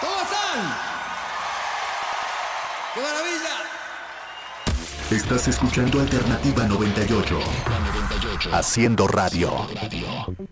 ¿Cómo están? ¡Qué maravilla! Estás escuchando Alternativa 98. Haciendo radio.